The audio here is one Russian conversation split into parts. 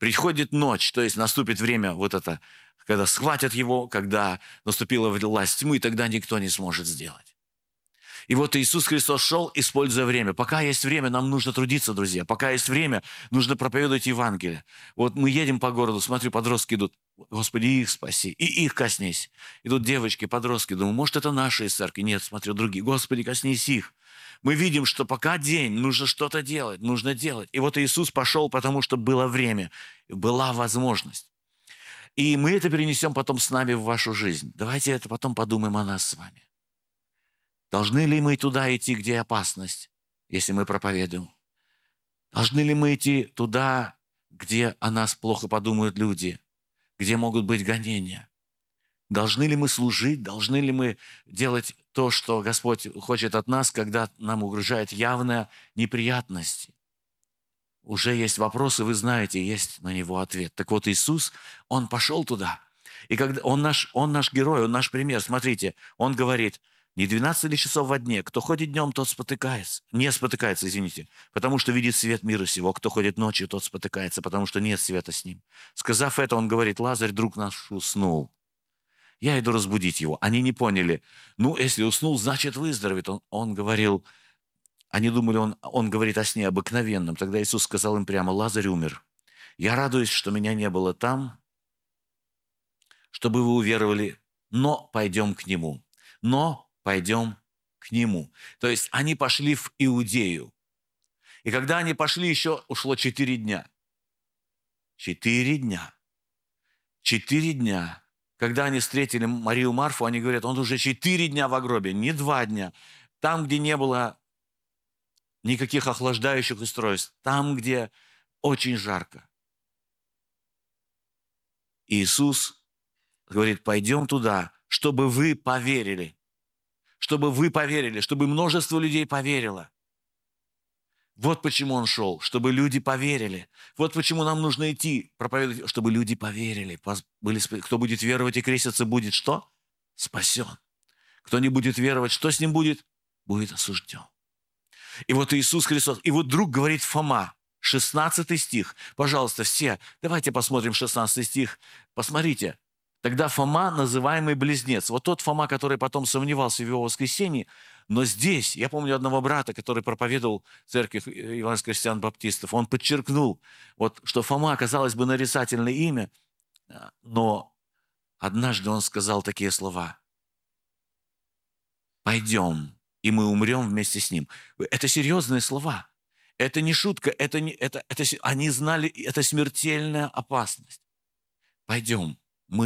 Приходит ночь, то есть наступит время вот это, когда схватят его, когда наступила власть тьмы, тогда никто не сможет сделать. И вот Иисус Христос шел, используя время. Пока есть время, нам нужно трудиться, друзья. Пока есть время, нужно проповедовать Евангелие. Вот мы едем по городу, смотрю, подростки идут. Господи, их спаси, и их коснись. Идут девочки, подростки. Думаю, может, это наши из церкви. Нет, смотрю, другие. Господи, коснись их. Мы видим, что пока день, нужно что-то делать, нужно делать. И вот Иисус пошел, потому что было время, была возможность. И мы это перенесем потом с нами в вашу жизнь. Давайте это потом подумаем о нас с вами. Должны ли мы туда идти, где опасность, если мы проповедуем? Должны ли мы идти туда, где о нас плохо подумают люди, где могут быть гонения? Должны ли мы служить? Должны ли мы делать то, что Господь хочет от нас, когда нам угрожает явная неприятность? Уже есть вопросы, вы знаете, есть на него ответ. Так вот, Иисус, Он пошел туда. И когда он наш герой, Он наш пример. Смотрите, Он говорит, не 12 ли часов во дне? Кто ходит днем, тот спотыкается. Не спотыкается, извините, потому что видит свет мира сего. Кто ходит ночью, тот спотыкается, потому что нет света с ним. Сказав это, Он говорит, Лазарь, друг наш, уснул. Я иду разбудить его. Они не поняли. Ну, если уснул, значит выздоровеет. Он говорил, они думали, он говорит о сне обыкновенном. Тогда Иисус сказал им прямо, Лазарь умер. Я радуюсь, что меня не было там, чтобы вы уверовали, но пойдем к нему. Но пойдем к нему. То есть они пошли в Иудею. И когда они пошли, еще ушло 4 дня. 4 дня. 4 дня. Когда они встретили Марию Марфу, они говорят, он уже 4 дня в гробе, не 2 дня. Там, где не было никаких охлаждающих устройств, там, где очень жарко. Иисус говорит, пойдем туда, чтобы вы поверили. Чтобы вы поверили, чтобы множество людей поверило. Вот почему Он шел, чтобы люди поверили. Вот почему нам нужно идти, проповедовать, чтобы люди поверили. Кто будет веровать и креститься, будет что? Спасен. Кто не будет веровать, что с ним будет? Будет осужден. И вот Иисус Христос, и вот вдруг говорит Фома, 16 стих. Пожалуйста, все, давайте посмотрим 16 стих. Посмотрите. Тогда Фома, называемый Близнец. Вот тот Фома, который потом сомневался в его воскресении. Но здесь, я помню одного брата, который проповедовал в церкви евангельских христиан-баптистов, он подчеркнул, вот, что Фома, казалось бы, нарицательное имя, но однажды он сказал такие слова. «Пойдем, и мы умрем вместе с ним». Это серьезные слова. Это не шутка, они знали, это смертельная опасность. Пойдем,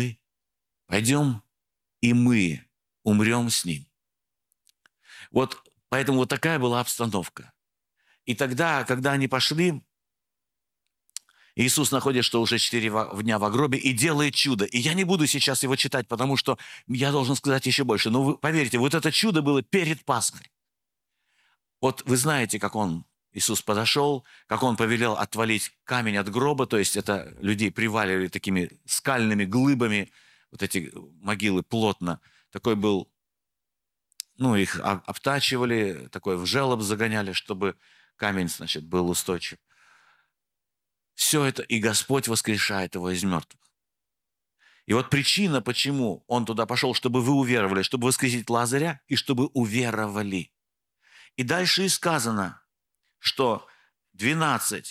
и мы умрем с ним. Вот поэтому вот такая была обстановка. И тогда, когда они пошли, Иисус находит, что уже 4 дня в гробе, и делает чудо. И я не буду сейчас его читать, потому что я должен сказать еще больше. Но вы поверьте, вот это чудо было перед Пасхой. Вот вы знаете, как Иисус подошел, как Он повелел отвалить камень от гроба, то есть это людей приваливали такими скальными глыбами, вот эти могилы плотно. Такой был, их обтачивали, такой в желоб загоняли, чтобы камень, был устойчив. Все это, и Господь воскрешает его из мертвых. И вот причина, почему Он туда пошел, чтобы вы уверовали, чтобы воскресить Лазаря, и чтобы уверовали. И дальше и сказано, что 9,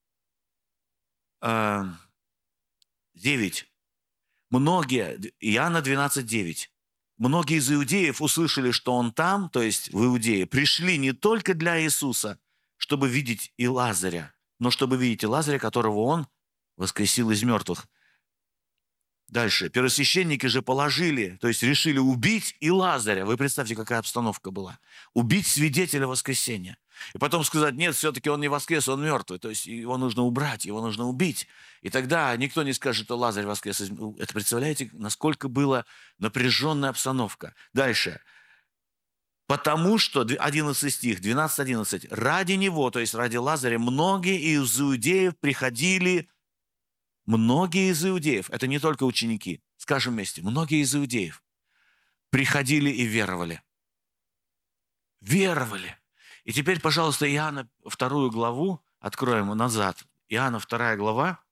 Иоанна 12:9. Многие из иудеев услышали, что Он там, то есть в Иудее, пришли не только для Иисуса, чтобы видеть и Лазаря, но чтобы видеть и Лазаря, которого Он воскресил из мертвых. Дальше. Первосвященники же положили, то есть решили убить и Лазаря. Вы представьте, какая обстановка была. Убить свидетеля воскресения. И потом сказать, нет, все-таки он не воскрес, он мертвый. То есть его нужно убрать, его нужно убить. И тогда никто не скажет, что Лазарь воскрес. Это представляете, насколько была напряженная обстановка. Дальше. Потому что, 11 стих, 12-11, ради него, то есть ради Лазаря, многие из иудеев приходили. Многие из иудеев, это не только ученики, скажем вместе, многие из иудеев приходили и веровали. Веровали. И теперь, пожалуйста, Иоанна 2 главу откроем назад. Иоанна 2 глава.